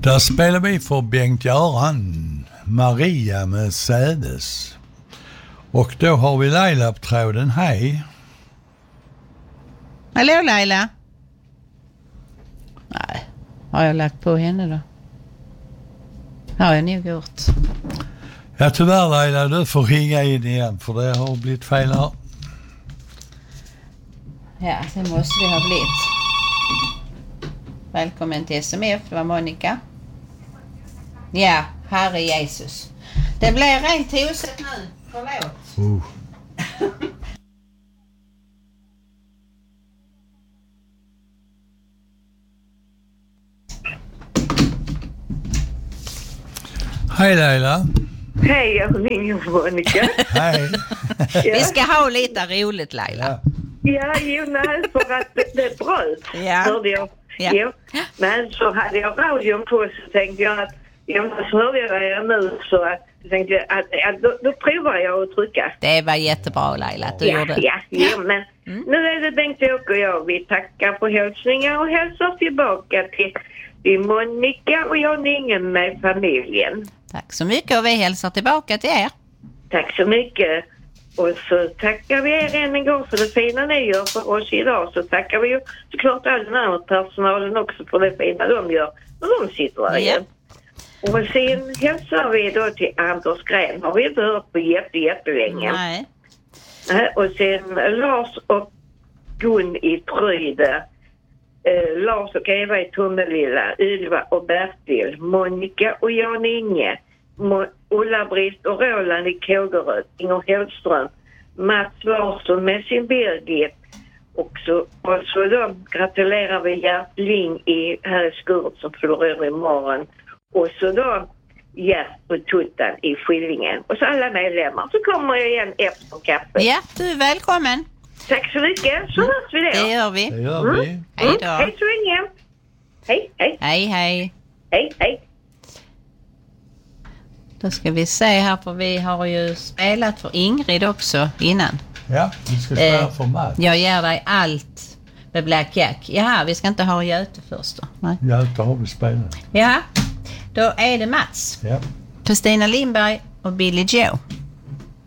Där spelar vi för Bengt-Göran, Maria med Sädes. Och då har vi Laila på tråden. Hej. Hallå Laila. Nej, har jag lagt på henne då? Har jag nog gjort. Ja tyvärr Laila, du får ringa in igen för det har blivit fel här. Ja, det måste det ha blivit. Välkommen till SMF, det var Monica. Ja, Herre Jesus. Det blir rent toset nu, förlåt. Hej Laila. Hej, jag ringer Monica. Hej. Ja. Vi ska ha lite roligt Laila. Ja, nej, för att det bröt. Ja. Hörde jag. Ja. Ja. Men så hade jag radion på så tänkte jag att så hörde jag det nu så att tänkte jag att då provar jag att trycka. Det var jättebra Laila att du gjorde. Ja, men nu är det Bengt-Åke och jag. Vi tackar för hälsningar och hälsar tillbaka till Monica och Jan-Inge med familjen. Tack så mycket och vi hälsar tillbaka till er. Tack så mycket. Och så tackar vi er än en gång för det fina ni gör för oss idag. Så tackar vi ju såklart all den här personalen också för det fina de gör när de sitter där igen. Och sen hälsar vi då till Anders Gren. Har vi inte hört på jättelänge. Nej. Och sen Lars och Gun i Tryde. Lars och Eva i Tummelilla. Ylva och Bertil. Monica och Jan-Inge. Ulla-Britt och Roland i Kågeröd, Inger Hellström, Mats Larsson med sin Birgit och så då gratulerar vi Gert Ling här i Skurt som förlorar imorgon och så då Gert och Tuttan i Skillingen och så alla medlemmar så kommer jag igen efter kaffe. Ja, du är välkommen. Tack så mycket, så hörs vi då. Det gör vi. Det gör vi. Hej då. Hej så länge. Hej. Hej. Då ska vi se här för vi har ju spelat för Ingrid också innan. Ja, vi ska spela för Mats. Jag ger dig allt med Black Jack. Jaha, vi ska inte ha Göte först då. Nej. Göte har vi spelat. Ja, då är det Mats. Ja. Kristina Lindberg och Billy Joe.